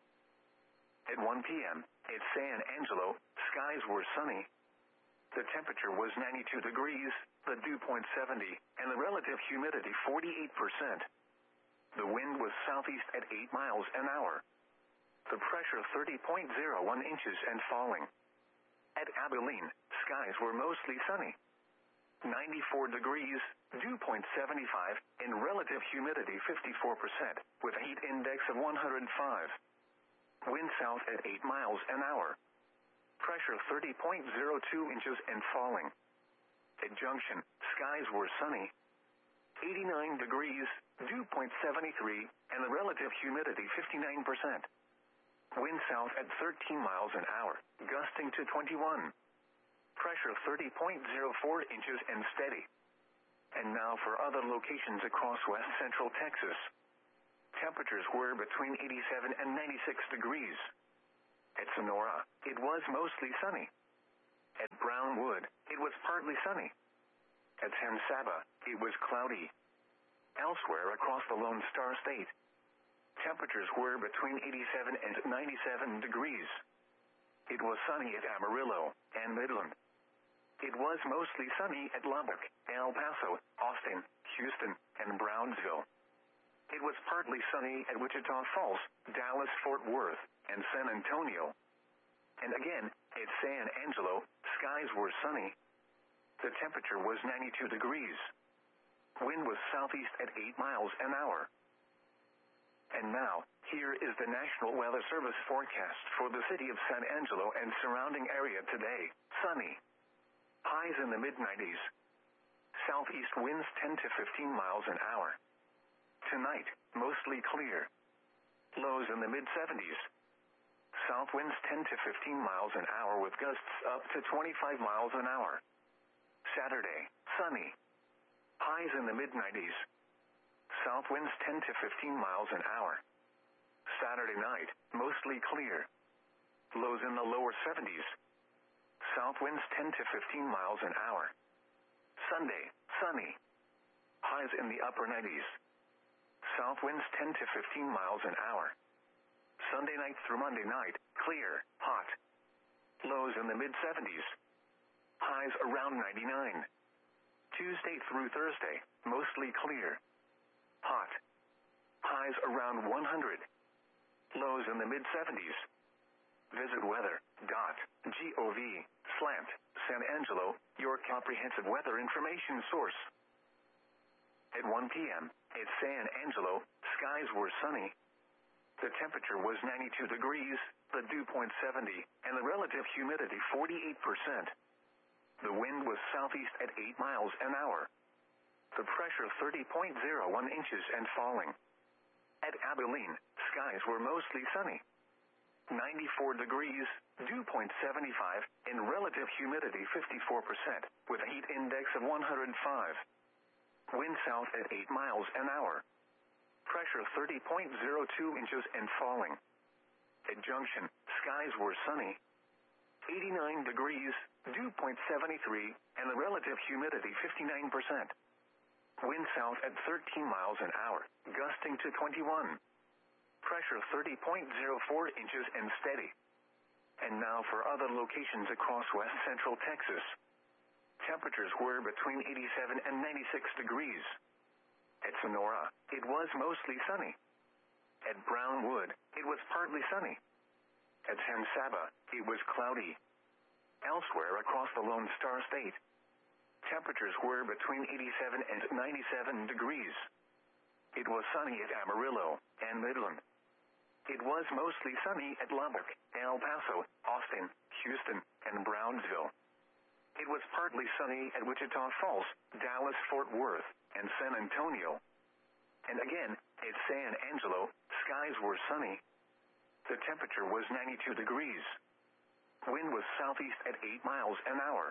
At one p m, at San Angelo, skies were sunny. The temperature was ninety-two degrees, the dew point seventy, and the relative humidity forty-eight percent. The wind was southeast at eight miles an hour. The pressure thirty point zero one inches and falling. At Abilene, skies were mostly sunny. ninety-four degrees, dew point seventy-five, and relative humidity fifty-four percent, with a heat index of one hundred five. Wind south at eight miles an hour. Pressure thirty point zero two inches and falling. At Junction, skies were sunny. eighty-nine degrees, dew point seventy-three, and the relative humidity fifty-nine percent. Wind south at thirteen miles an hour, gusting to twenty-one. Pressure thirty point zero four inches and steady. And now for other locations across west central Texas. Temperatures were between eighty-seven and ninety-six degrees. At Sonora, it was mostly sunny. At Brownwood, it was partly sunny. At San Saba, it was cloudy. Elsewhere across the Lone Star State, temperatures were between eighty-seven and ninety-seven degrees. It was sunny at Amarillo and Midland. It was mostly sunny at Lubbock, El Paso, Austin, Houston, and Brownsville. It was partly sunny at Wichita Falls, Dallas, Fort Worth, and San Antonio. And again, at San Angelo, skies were sunny. The temperature was ninety-two degrees. Wind was southeast at eight miles an hour. And now, here is the National Weather Service forecast for the city of San Angelo and surrounding area today. Sunny. Highs in the mid nineties. Southeast winds ten to fifteen miles an hour. Tonight, mostly clear. Lows in the mid seventies. South winds ten to fifteen miles an hour with gusts up to twenty-five miles an hour. Saturday, sunny. Highs in the mid nineties. South winds ten to fifteen miles an hour. Saturday night, mostly clear. Lows in the lower seventies. South winds ten to fifteen miles an hour. Sunday, sunny. Highs in the upper nineties. South winds ten to fifteen miles an hour. Sunday night through Monday night, clear, hot. Lows in the mid seventies. Highs around ninety-nine. Tuesday through Thursday, mostly clear. Hot. Highs around one hundred. Lows in the mid seventies. Visit weather dot gov slant San Angelo, your comprehensive weather information source. At one p.m., at San Angelo, skies were sunny. The temperature was ninety-two degrees, the dew point seventy, and the relative humidity forty-eight percent. The wind was southeast at eight miles an hour. The pressure thirty point zero one inches and falling. At Abilene, skies were mostly sunny. ninety-four degrees, dew point seventy-five, and relative humidity fifty-four percent, with a heat index of one hundred five. Wind south at eight miles an hour. Pressure thirty point zero two inches and falling. At Junction, skies were sunny. eighty-nine degrees, dew point seventy-three, and the relative humidity fifty-nine percent. Wind south at thirteen miles an hour, gusting to twenty-one. Pressure thirty point zero four inches and steady. And now for other locations across west central Texas. Temperatures were between eighty-seven and ninety-six degrees. At Sonora, it was mostly sunny. At Brownwood, it was partly sunny. At San Saba, it was cloudy. Elsewhere across the Lone Star State, temperatures were between eighty-seven and ninety-seven degrees. It was sunny at Amarillo and Midland. It was mostly sunny at Lubbock, El Paso, Austin, Houston, and Brownsville. It was partly sunny at Wichita Falls, Dallas, Fort Worth, and San Antonio. And again, at San Angelo, skies were sunny. The temperature was ninety-two degrees. Wind was southeast at eight miles an hour.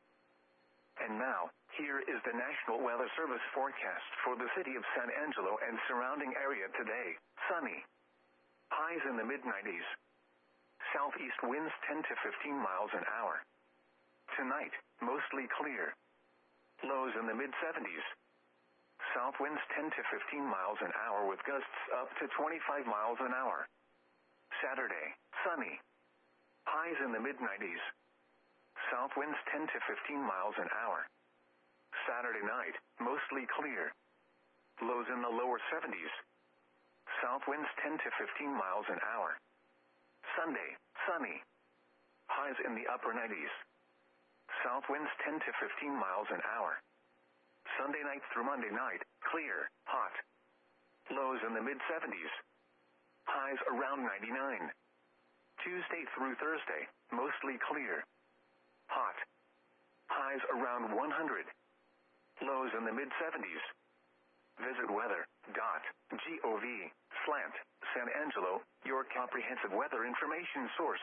And now, here is the National Weather Service forecast for the city of San Angelo and surrounding area today. Sunny. Highs in the mid nineties. Southeast winds ten to fifteen miles an hour. Tonight, mostly clear. Lows in the mid seventies. South winds ten to fifteen miles an hour with gusts up to twenty-five miles an hour. Saturday, sunny. Highs in the mid nineties. South winds ten to fifteen miles an hour. Saturday night, mostly clear. Lows in the lower seventies. South winds ten to fifteen miles an hour. Sunday, sunny. Highs in the upper nineties. South winds ten to fifteen miles an hour. Sunday night through Monday night, clear, hot. Lows in the mid seventies. Highs around ninety-nine. Tuesday through Thursday, mostly clear. Hot. Highs around one hundred. Lows in the mid seventies. Visit weather dot gov Slant, San Angelo, your comprehensive weather information source.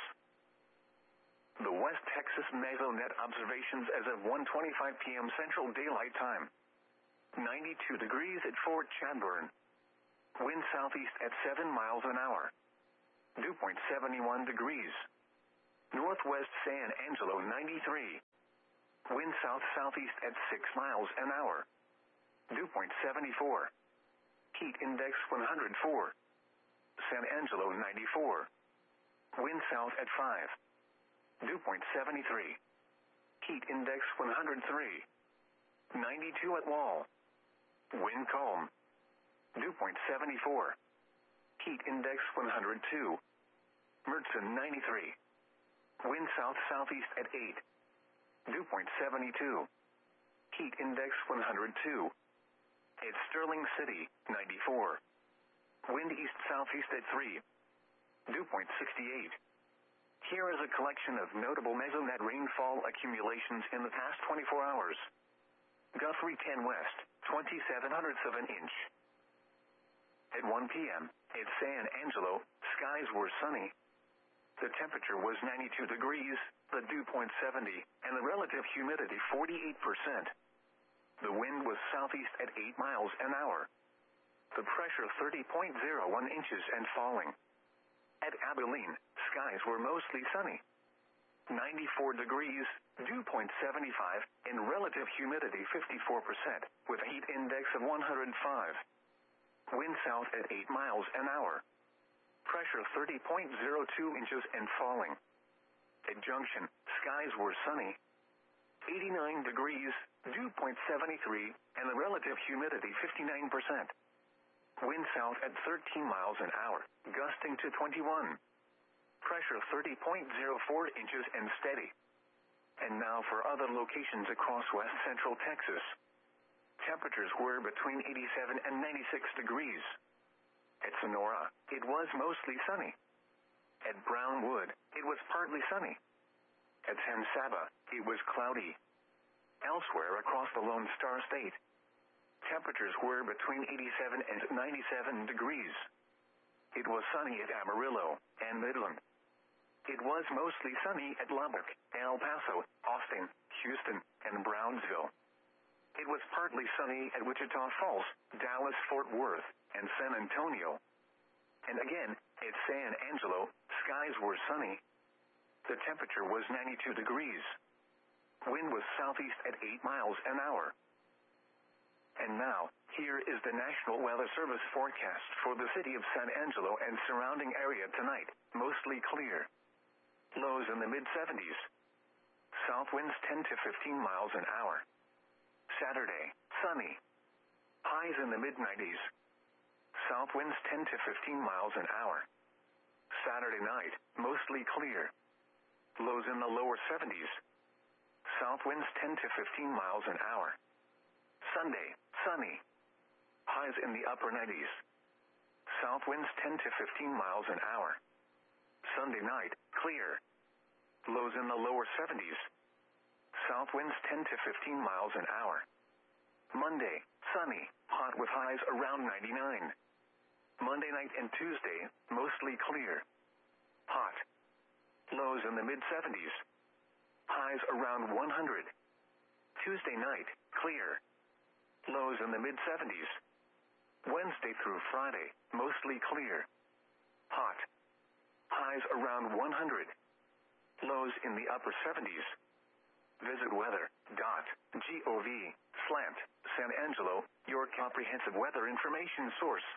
The West Texas Mesonet observations as of one twenty-five p m Central Daylight Time. ninety-two degrees at Fort Chadbourne. Wind southeast at seven miles an hour. Dew point seventy-one degrees. Northwest San Angelo ninety-three. Wind south-southeast at six miles an hour. Dew point seventy-four. Heat index one hundred four. San Angelo ninety-four. Wind south at five. Dew point seventy-three. Heat index one hundred three. ninety-two at Wall. Wind calm. Dew point seventy-four. Heat index one hundred two. Mertzen ninety-three. Wind south-southeast at eight. Dew point seventy-two. Heat index one hundred two. At Sterling City, ninety-four. Wind east-southeast at three. Dew point sixty-eight. Here is a collection of notable Mesonet rainfall accumulations in the past twenty-four hours. Guthrie ten West, twenty-seven hundredths of an inch. At one p m, at San Angelo, skies were sunny. The temperature was ninety-two degrees, the dew point seventy, and the relative humidity forty-eight percent. The wind was southeast at eight miles an hour. The pressure thirty point zero one inches and falling. At Abilene, skies were mostly sunny. ninety-four degrees, dew point seventy-five, and relative humidity fifty-four percent, with a heat index of one hundred five. Wind south at eight miles an hour. Pressure thirty point zero two inches and falling. At Junction, skies were sunny. eighty-nine degrees, dew point seventy-three, and the relative humidity fifty-nine percent. Wind south at thirteen miles an hour, gusting to twenty-one. Pressure thirty point zero four inches and steady. And now for other locations across west central Texas. Temperatures were between eighty-seven and ninety-six degrees. At Sonora, it was mostly sunny. At Brownwood, it was partly sunny. At San Saba, it was cloudy. Elsewhere across the Lone Star State, temperatures were between eighty-seven and ninety-seven degrees. It was sunny at Amarillo and Midland. It was mostly sunny at Lubbock, El Paso, Austin, Houston, and Brownsville. It was partly sunny at Wichita Falls, Dallas, Fort Worth, and San Antonio. And again, at San Angelo, skies were sunny. The temperature was ninety-two degrees. Wind was southeast at eight miles an hour. And now, here is the National Weather Service forecast for the city of San Angelo and surrounding area tonight. Mostly clear. Lows in the mid seventies. South winds ten to fifteen miles an hour. Saturday, sunny. Highs in the mid nineties. South winds ten to fifteen miles an hour. Saturday night, mostly clear. Lows in the lower seventies. South winds ten to fifteen miles an hour. Sunday, sunny. Highs in the upper nineties. South winds ten to fifteen miles an hour. Sunday night, clear. Lows in the lower seventies. South winds ten to fifteen miles an hour. Monday, sunny, hot with highs around ninety-nine. Monday night and Tuesday, mostly clear. Hot. Lows in the mid seventies. Highs around one hundred. Tuesday night, clear. Lows in the mid seventies. Wednesday through Friday, mostly clear. Hot. Highs around one hundred. Lows in the upper seventies. Visit weather dot gov slant San Angelo, your comprehensive weather information source.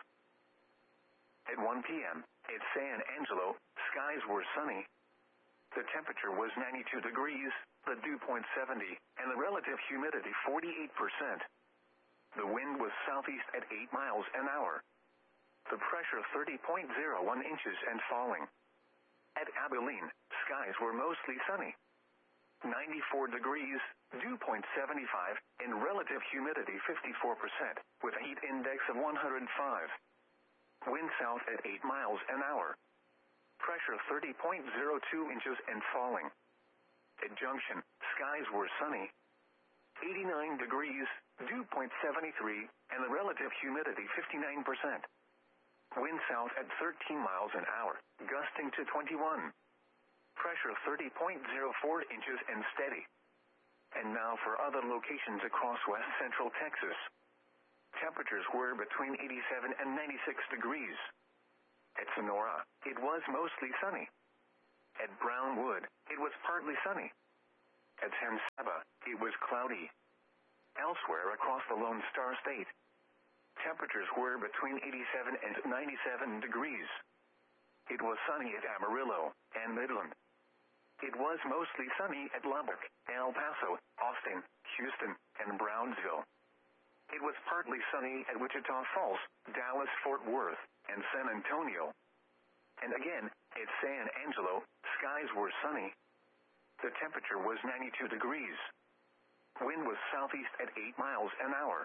At one p m, at San Angelo, skies were sunny. The temperature was ninety-two degrees, the dew point seventy, and the relative humidity forty-eight percent. The wind was southeast at eight miles an hour. The pressure thirty point zero one inches and falling. At Abilene, skies were mostly sunny. ninety-four degrees, dew point seventy-five, and relative humidity fifty-four percent, with a heat index of one hundred five. Wind south at eight miles an hour. Pressure thirty point zero two inches and falling. At Junction, skies were sunny. eighty-nine degrees, dew point seventy-three, and the relative humidity fifty-nine percent. Wind south at thirteen miles an hour, gusting to twenty-one. Pressure thirty point zero four inches and steady. And now for other locations across west central Texas. Temperatures were between eighty-seven and ninety-six degrees. At Sonora, it was mostly sunny. At Brownwood, it was partly sunny. At San Saba, it was cloudy. Elsewhere across the Lone Star State, temperatures were between eighty-seven and ninety-seven degrees. It was sunny at Amarillo and Midland. It was mostly sunny at Lubbock, El Paso, Austin, Houston, and Brownsville. It was partly sunny at Wichita Falls, Dallas, Fort Worth, and San Antonio. And again, at San Angelo, skies were sunny. The temperature was ninety-two degrees. Wind was southeast at eight miles an hour.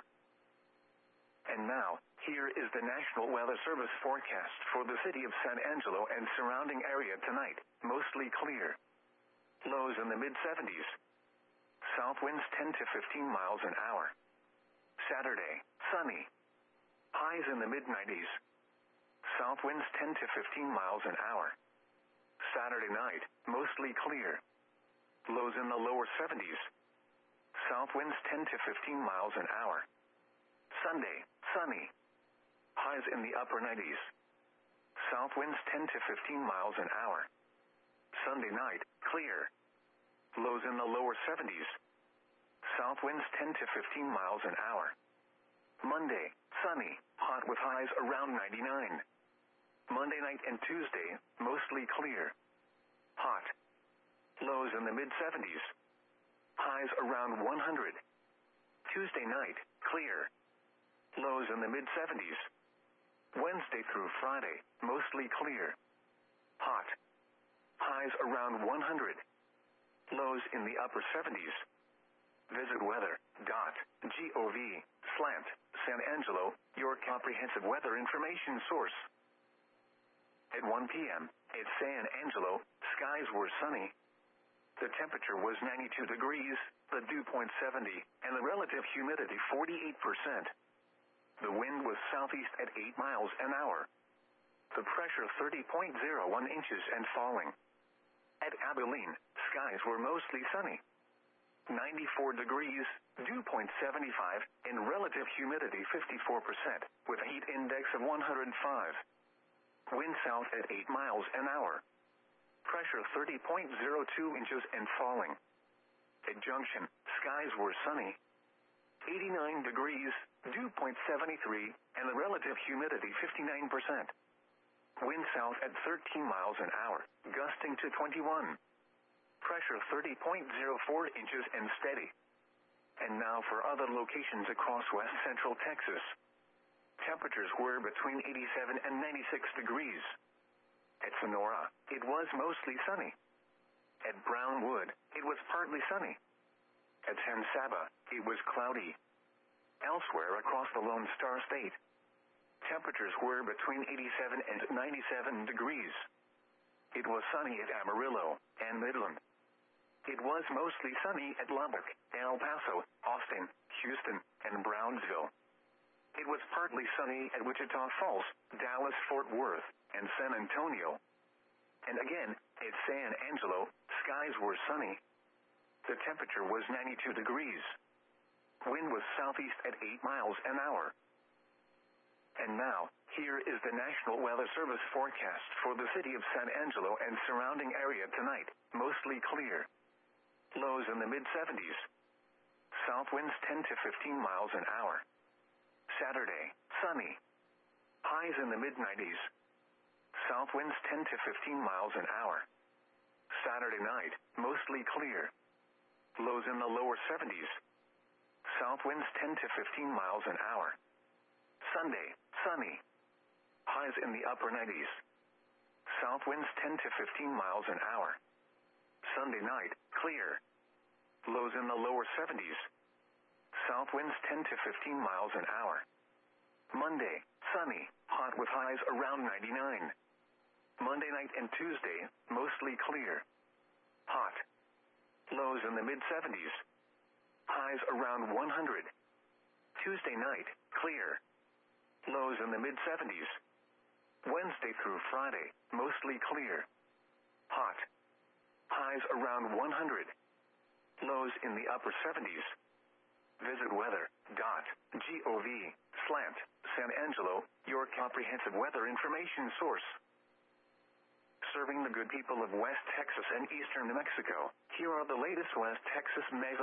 And now, here is the National Weather Service forecast for the city of San Angelo and surrounding area tonight. Mostly clear. Lows in the mid seventies. South winds ten to fifteen miles an hour. Saturday, sunny. Highs in the mid nineties. South winds ten to fifteen miles an hour. Saturday night, mostly clear. Lows in the lower seventies. South winds ten to fifteen miles an hour. Sunday, sunny. Highs in the upper nineties. South winds ten to fifteen miles an hour. Sunday night, clear. Lows in the lower seventies. South winds ten to fifteen miles an hour. Monday, sunny, hot with highs around ninety-nine. Monday night and Tuesday, mostly clear. Hot. Lows in the mid seventies. Highs around one hundred. Tuesday night, clear. Lows in the mid seventies. Wednesday through Friday, mostly clear. Hot. Highs around one hundred. Lows in the upper seventies. Visit weather dot gov slant San Angelo, your comprehensive weather information source. At one p.m., at San Angelo, skies were sunny. The temperature was ninety-two degrees, the dew point seventy, and the relative humidity forty-eight percent. The wind was southeast at eight miles an hour. The pressure thirty point zero one inches and falling. At Abilene, skies were mostly sunny. ninety-four degrees, dew point seventy-five, and relative humidity fifty-four percent, with a heat index of one hundred five. Wind south at eight miles an hour. Pressure thirty point zero two inches and falling. At Junction, skies were sunny. eighty-nine degrees, dew point seventy-three, and the relative humidity fifty-nine percent. Wind south at thirteen miles an hour, gusting to twenty-one. Pressure thirty point zero four inches and steady. And now for other locations across west central Texas. Temperatures were between eighty-seven and ninety-six degrees. At Sonora, it was mostly sunny. At Brownwood, it was partly sunny. At San Saba, it was cloudy. Elsewhere across the Lone Star State, temperatures were between eighty-seven and ninety-seven degrees. It was sunny at Amarillo and Midland. It was mostly sunny at Lubbock, El Paso, Austin, Houston, and Brownsville. It was partly sunny at Wichita Falls, Dallas, Fort Worth, and San Antonio. And again, at San Angelo, skies were sunny. The temperature was ninety-two degrees. Wind was southeast at eight miles an hour. And now, here is the National Weather Service forecast for the city of San Angelo and surrounding area tonight. Mostly clear. Lows in the mid seventies. South winds ten to fifteen miles an hour. Saturday, sunny. Highs in the mid nineties. South winds ten to fifteen miles an hour. Saturday night, mostly clear. Lows in the lower seventies. South winds ten to fifteen miles an hour. Sunday, sunny. Highs in the upper nineties. South winds ten to fifteen miles an hour. Sunday night, clear. Lows in the lower seventies. South winds ten to fifteen miles an hour. Monday, sunny, hot with highs around ninety-nine. Monday night and Tuesday, mostly clear. Hot. Lows in the mid seventies. Highs around one hundred. Tuesday night, clear. Lows in the mid seventies. Wednesday through Friday, mostly clear. Hot. Highs around one hundred. Lows in the upper seventies. Visit weather.gov slant San Angelo, your comprehensive weather information source. Serving the good people of West Texas and eastern New Mexico, here are the latest West Texas mega